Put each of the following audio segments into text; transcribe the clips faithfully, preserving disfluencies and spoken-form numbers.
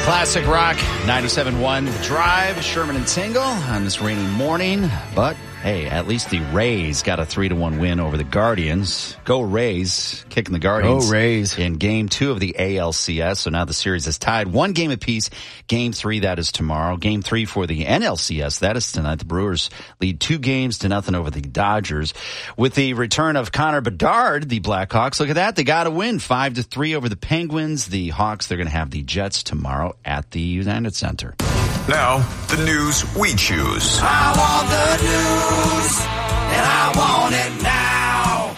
Classic Rock ninety-seven point one Drive, Sherman and Tingle on this rainy morning. But, hey, at least the Rays got a three to one win over the Guardians. Go Rays, kicking the Guardians. Go Rays. In game two of the A L C S. So now the series is tied. One game apiece. Game three, that is tomorrow. Game three for the N L C S, that is tonight. The Brewers lead two games to nothing over the Dodgers. With the return of Connor Bedard, the Blackhawks, look at that. They got to win five to three over the Penguins. The Hawks, they're going to have the Jets tomorrow at the United Center. Now, the news we choose. I want the news, and I want it now.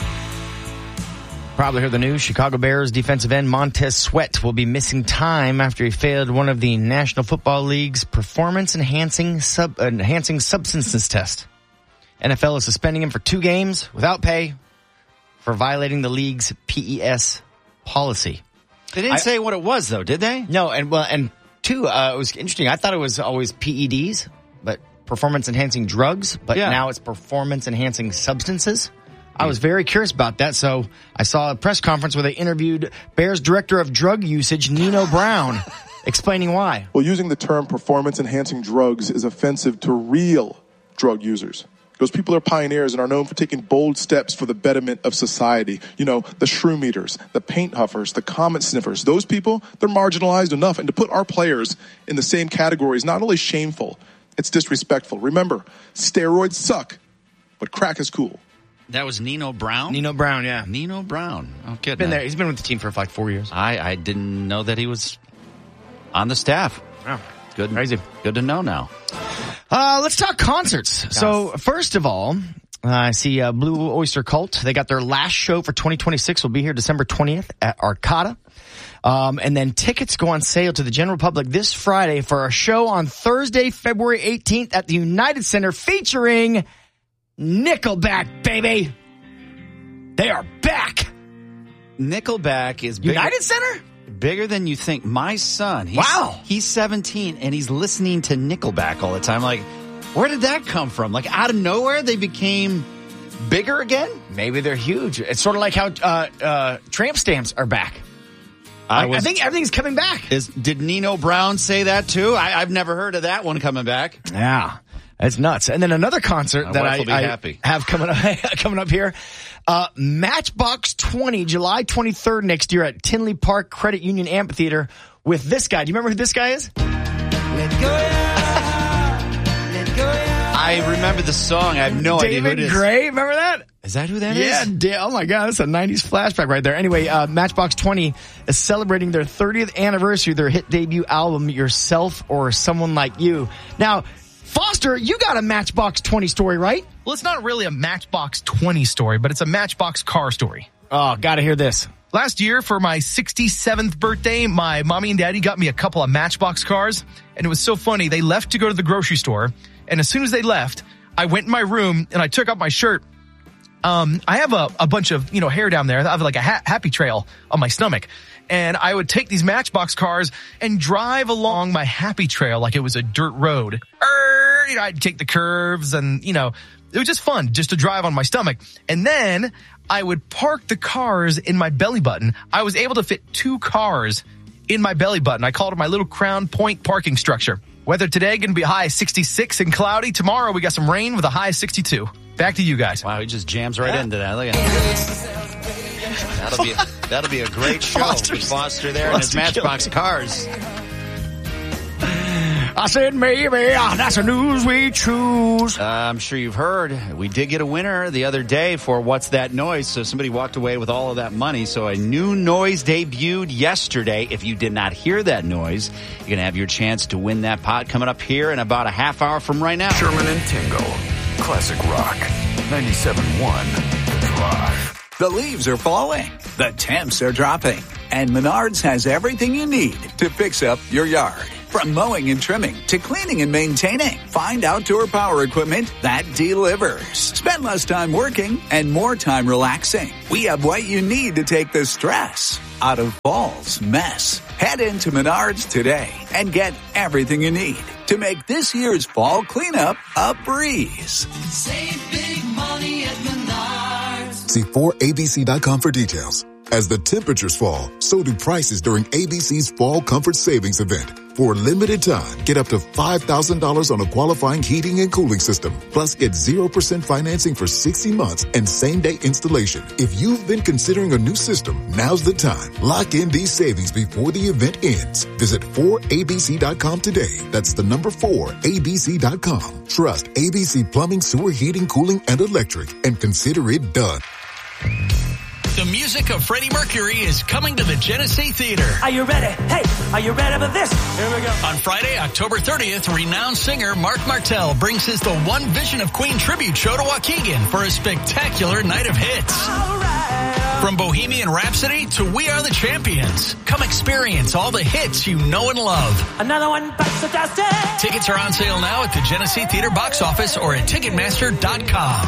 Probably heard the news. Chicago Bears defensive end Montez Sweat will be missing time after he failed one of the National Football League's performance-enhancing sub, uh, enhancing substances test. N F L is suspending him for two games without pay for violating the league's P E S policy. They didn't I, say what it was, though, did they? No, and well, and two, uh, it was interesting. I thought it was always P E Ds, but performance-enhancing drugs, but yeah. now it's performance-enhancing substances. I was very curious about that, so I saw a press conference where they interviewed Bears director of drug usage, Nino Brown, explaining why. Well, using the term performance-enhancing drugs is offensive to real drug users. Those people are pioneers and are known for taking bold steps for the betterment of society. You know, the shroom eaters, the paint huffers, the comet sniffers. Those people, they're marginalized enough. And to put our players in the same category is not only shameful, it's disrespectful. Remember, steroids suck, but crack is cool. That was Nino Brown? Nino Brown, yeah. Nino Brown. Oh, good. Been there. He's been with the team for like four years. I, I didn't know that he was on the staff. Wow. Good. Crazy. Good to know now. Uh, let's talk concerts. Yes. So, first of all, uh, I see uh, Blue Oyster Cult. They got their last show for twenty twenty-six. Will be here December twentieth at Arcada. Um, and then tickets go on sale to the general public this Friday for a show on Thursday, February eighteenth at the United Center featuring Nickelback, baby. They are back. Nickelback is bigger, United Center? Bigger than you think. My son, he's, wow. he's seventeen and he's listening to Nickelback all the time. Like, where did that come from? Like, out of nowhere, they became bigger again? Maybe they're huge. It's sort of like how uh, uh, tramp stamps are back. I, was, I think everything's coming back. Is, did Nino Brown say that too? I, I've never heard of that one coming back. Yeah. That's nuts. And then another concert My that wife I, will be I happy. have coming up, coming up here. Uh, Matchbox twenty, July twenty-third next year at Tinley Park Credit Union Amphitheater with this guy. Do you remember who this guy is? Let go, yeah. Let go, yeah. I remember the song. I have no David idea who it is. Gray, remember that? Is that who that yeah, is? Yeah, oh my God, that's a nineties flashback right there. Anyway, uh, Matchbox twenty is celebrating their thirtieth anniversary of their hit debut album, Yourself or Someone Like You. Now, Foster, you got a Matchbox twenty story, right? Well, it's not really a Matchbox twenty story, but it's a Matchbox car story. Oh, gotta hear this. Last year, for my sixty-seventh birthday, my mommy and daddy got me a couple of Matchbox cars, and it was so funny. They left to go to the grocery store, and as soon as they left, I went in my room, and I took off my shirt. Um, I have a, a bunch of, you know, hair down there. I have like a ha- happy trail on my stomach. And I would take these Matchbox cars and drive along my happy trail like it was a dirt road. Er, you know, I'd take the curves and, you know, it was just fun just to drive on my stomach. And then I would park the cars in my belly button. I was able to fit two cars in my belly button. I called it my little Crown Point parking structure. Weather today going to be a high of sixty-six and cloudy. Tomorrow we got some rain with a high of sixty-two. Back to you guys. Wow, he just jams right yeah. into that. Look at that. That'll be a, that'll be a great show Foster's, with Foster there and his Matchbox cars. I said maybe, that's the news we choose. Uh, I'm sure you've heard, we did get a winner the other day for What's That Noise? So somebody walked away with all of that money. So a new noise debuted yesterday. If you did not hear that noise, you're going to have your chance to win that pot coming up here in about a half hour from right now. Sherman and Tingle, Classic Rock, ninety-seven point one The Drive. The leaves are falling, the temps are dropping, and Menards has everything you need to fix up your yard. From mowing and trimming to cleaning and maintaining, find outdoor power equipment that delivers. Spend less time working and more time relaxing. We have what you need to take the stress out of fall's mess. Head into Menards today and get everything you need to make this year's fall cleanup a breeze. Save big money at Menards. See four A B C dot com for details. As the temperatures fall, so do prices during A B C's Fall Comfort Savings Event. For a limited time, get up to five thousand dollars on a qualifying heating and cooling system. Plus, get zero percent financing for sixty months and same-day installation. If you've been considering a new system, now's the time. Lock in these savings before the event ends. Visit four A B C dot com today. That's the number four A B C dot com. Trust A B C Plumbing, Sewer, Heating, Cooling, and Electric, and consider it done. The music of Freddie Mercury is coming to the Genesee Theater. Are you ready? Hey, are you ready for this? Here we go. On Friday, October thirtieth, renowned singer Mark Martel brings his The One Vision of Queen tribute show to Waukegan for a spectacular night of hits. All right. From Bohemian Rhapsody to We Are the Champions, come experience all the hits you know and love. Another one bites the dust. Tickets are on sale now at the Genesee Theater box office or at Ticketmaster dot com.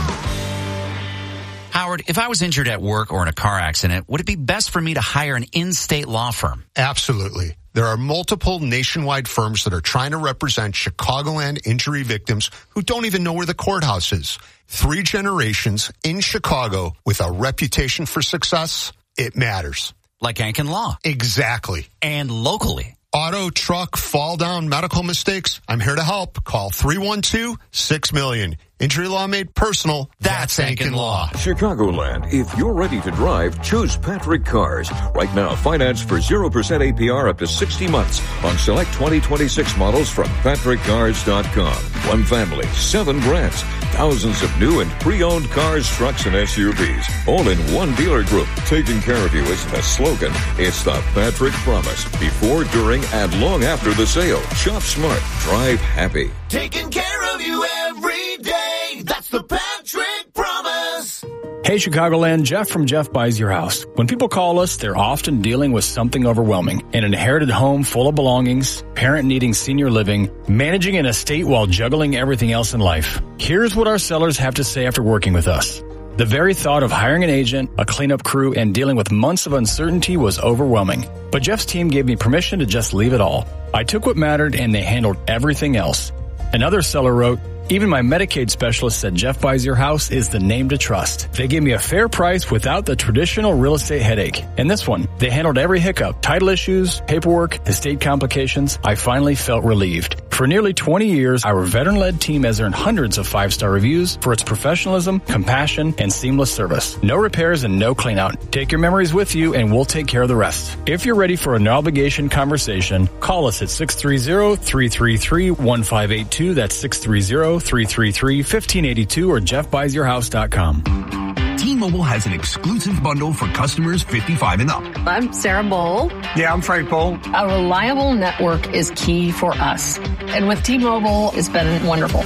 Howard, if I was injured at work or in a car accident, would it be best for me to hire an in-state law firm? Absolutely. There are multiple nationwide firms that are trying to represent Chicagoland injury victims who don't even know where the courthouse is. Three generations in Chicago with a reputation for success. It matters. Like Ankin Law. Exactly. And locally. Auto, truck, fall down, medical mistakes. I'm here to help. Call three one two, six million. Injury law made personal. That's Ankin Law. Chicagoland. If you're ready to drive, choose Patrick Cars. Right now, finance for zero percent A P R up to sixty months on select twenty twenty-six models from Patrick Cars dot com. One family, seven brands, thousands of new and pre-owned cars, trucks, and S U Vs. All in one dealer group. Taking care of you isn't a slogan. It's the Patrick Promise. Before, during, and long after the sale. Shop smart. Drive happy. Taking care of you every day. That's the Patrick Promise. Hey Chicagoland, Jeff from Jeff Buys Your House. When people call us, they're often dealing with something overwhelming. An inherited home full of belongings, parent needing senior living, managing an estate while juggling everything else in life. Here's what our sellers have to say after working with us. The very thought of hiring an agent, a cleanup crew, and dealing with months of uncertainty was overwhelming. But Jeff's team gave me permission to just leave it all. I took what mattered and they handled everything else. Another seller wrote, even my Medicaid specialist said Jeff Buys Your House is the name to trust. They gave me a fair price without the traditional real estate headache. And this one, they handled every hiccup, title issues, paperwork, estate complications. I finally felt relieved. For nearly twenty years, our veteran-led team has earned hundreds of five-star reviews for its professionalism, compassion, and seamless service. No repairs and no cleanout. Take your memories with you and we'll take care of the rest. If you're ready for a no-obligation conversation, call us at six three zero, three three three, one five eight two. That's six three zero, three three three, one five eight two or jeff buys your house dot com. T-Mobile has an exclusive bundle for customers fifty-five and up. I'm Sarah Bowl. Yeah, I'm Frank Bowl. A reliable network is key for us. And with T-Mobile, it's been wonderful.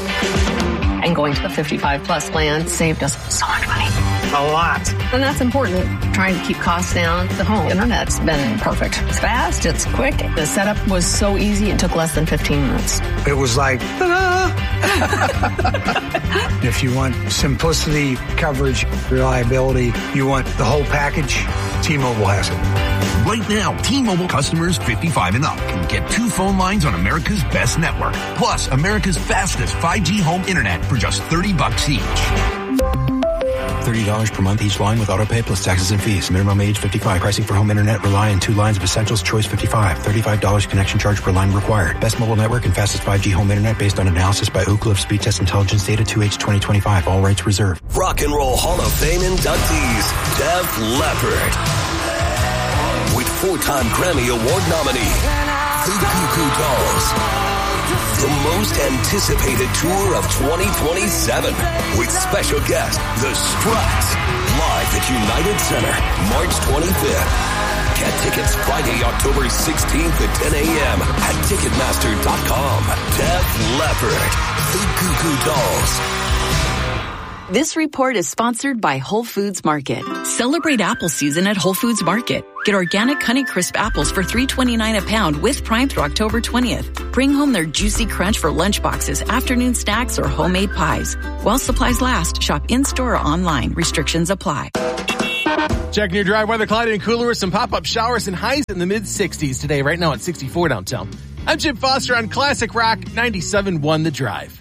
And going to the fifty-five plus plan saved us so much money. A lot. And that's important. Trying to keep costs down. The home internet's been perfect. It's fast. It's quick. The setup was so easy. It took less than fifteen minutes. It was like, ta-da! If you want simplicity, coverage, reliability, you want the whole package, T-Mobile has it. Right now, T-Mobile customers fifty-five and up can get two phone lines on America's best network. Plus, America's fastest five G home internet for just thirty bucks each. thirty dollars per month each line with autopay plus taxes and fees. Minimum age fifty-five. Pricing for home internet rely on two lines of essentials. Choice fifty-five. thirty-five dollars connection charge per line required. Best mobile network and fastest five G home internet based on analysis by Ookla of Speed Test Intelligence Data two H twenty twenty-five. All rights reserved. Rock and Roll Hall of Fame inductees, Def Leppard. With four-time Grammy Award nominee, the Goo Goo Dolls. The most anticipated tour of twenty twenty-seven with special guest, The Struts, live at United Center, March twenty-fifth. Get tickets Friday, October sixteenth at ten a.m. at Ticketmaster dot com. Def Leppard, The Goo Goo Dolls. This report is sponsored by Whole Foods Market. Celebrate apple season at Whole Foods Market. Get organic Honeycrisp apples for three twenty-nine a pound with Prime through October twentieth. Bring home their juicy crunch for lunch boxes, afternoon snacks, or homemade pies. While supplies last, shop in-store or online. Restrictions apply. Checking your dry weather, cloudy and cooler with some pop-up showers and highs in the mid-sixties today. Right now at sixty-four downtown. I'm Chip Foster on Classic Rock ninety-seven point one The Drive.